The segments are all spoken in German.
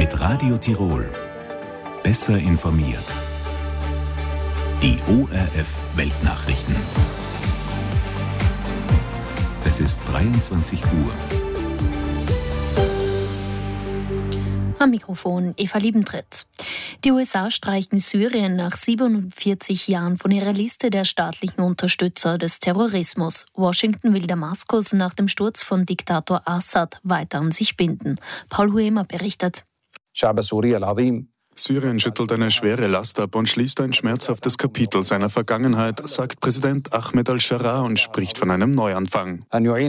Mit Radio Tirol. Besser informiert. Die ORF Weltnachrichten. Es ist 23 Uhr. Am Mikrofon Eva Liebentritt. Die USA streichen Syrien nach 47 Jahren von ihrer Liste der staatlichen Unterstützer des Terrorismus. Washington will Damaskus nach dem Sturz von Diktator Assad weiter an sich binden. Paul Huemer berichtet. Syrien schüttelt eine schwere Last ab und schließt ein schmerzhaftes Kapitel seiner Vergangenheit, sagt Präsident Ahmed al-Sharaa und spricht von einem Neuanfang.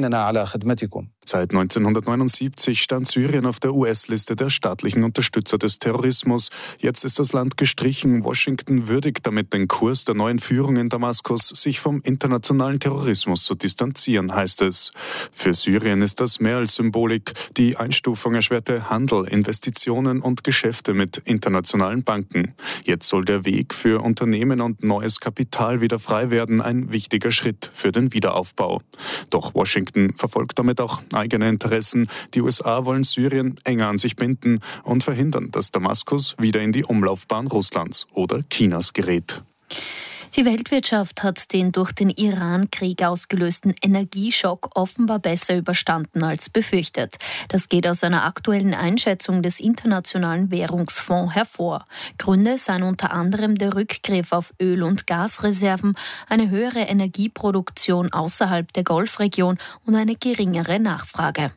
Seit 1979 stand Syrien auf der US-Liste der staatlichen Unterstützer des Terrorismus. Jetzt ist das Land gestrichen. Washington würdigt damit den Kurs der neuen Führung in Damaskus, sich vom internationalen Terrorismus zu distanzieren, heißt es. Für Syrien ist das mehr als Symbolik. Die Einstufung erschwerte Handel, Investitionen und Geschäfte mit internationalen Banken. Jetzt soll der Weg für Unternehmen und neues Kapital wieder frei werden, ein wichtiger Schritt für den Wiederaufbau. Doch Washington verfolgt damit auch eigene Interessen. Die USA wollen Syrien enger an sich binden und verhindern, dass Damaskus wieder in die Umlaufbahn Russlands oder Chinas gerät. Die Weltwirtschaft hat den durch den Iran-Krieg ausgelösten Energieschock offenbar besser überstanden als befürchtet. Das geht aus einer aktuellen Einschätzung des Internationalen Währungsfonds hervor. Gründe seien unter anderem der Rückgriff auf Öl- und Gasreserven, eine höhere Energieproduktion außerhalb der Golfregion und eine geringere Nachfrage.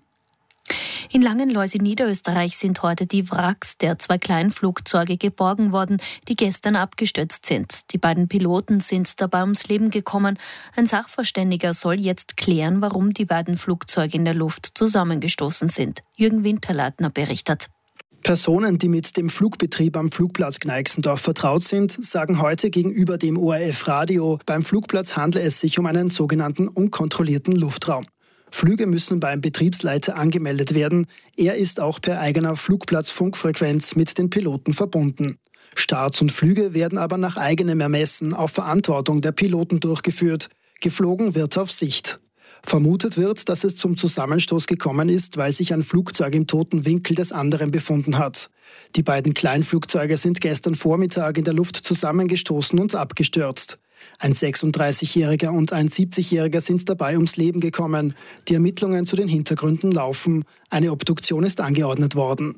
In Langenlois in Niederösterreich sind heute die Wracks der 2 Kleinflugzeuge geborgen worden, die gestern abgestürzt sind. Die beiden Piloten sind dabei ums Leben gekommen. Ein Sachverständiger soll jetzt klären, warum die beiden Flugzeuge in der Luft zusammengestoßen sind. Jürgen Winterleitner berichtet. Personen, die mit dem Flugbetrieb am Flugplatz Gneixendorf vertraut sind, sagen heute gegenüber dem ORF-Radio, beim Flugplatz handle es sich um einen sogenannten unkontrollierten Luftraum. Flüge müssen beim Betriebsleiter angemeldet werden. Er ist auch per eigener Flugplatzfunkfrequenz mit den Piloten verbunden. Starts und Flüge werden aber nach eigenem Ermessen auf Verantwortung der Piloten durchgeführt. Geflogen wird auf Sicht. Vermutet wird, dass es zum Zusammenstoß gekommen ist, weil sich ein Flugzeug im toten Winkel des anderen befunden hat. Die beiden Kleinflugzeuge sind gestern Vormittag in der Luft zusammengestoßen und abgestürzt. Ein 36-Jähriger und ein 70-Jähriger sind dabei ums Leben gekommen. Die Ermittlungen zu den Hintergründen laufen. Eine Obduktion ist angeordnet worden.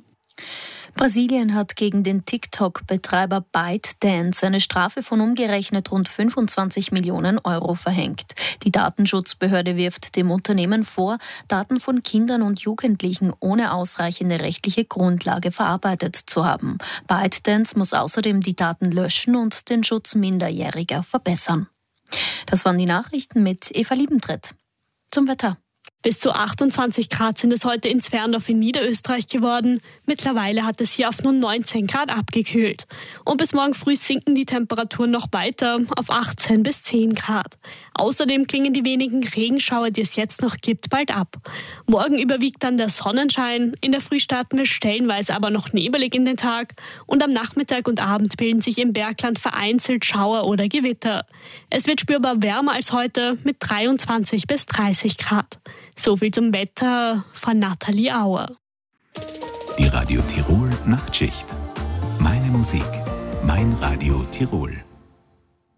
Brasilien hat gegen den TikTok-Betreiber ByteDance eine Strafe von umgerechnet rund 25 Millionen Euro verhängt. Die Datenschutzbehörde wirft dem Unternehmen vor, Daten von Kindern und Jugendlichen ohne ausreichende rechtliche Grundlage verarbeitet zu haben. ByteDance muss außerdem die Daten löschen und den Schutz Minderjähriger verbessern. Das waren die Nachrichten mit Eva Liebentritt. Zum Wetter. Bis zu 28 Grad sind es heute in Zwerndorf in Niederösterreich geworden. Mittlerweile hat es hier auf nur 19 Grad abgekühlt. Und bis morgen früh sinken die Temperaturen noch weiter auf 18 bis 10 Grad. Außerdem klingen die wenigen Regenschauer, die es jetzt noch gibt, bald ab. Morgen überwiegt dann der Sonnenschein. In der Früh starten wir stellenweise aber noch nebelig in den Tag. Und am Nachmittag und Abend bilden sich im Bergland vereinzelt Schauer oder Gewitter. Es wird spürbar wärmer als heute mit 23 bis 30 Grad. So viel zum Wetter von Nathalie Auer. Die Radio Tirol Nachtschicht. Meine Musik, mein Radio Tirol.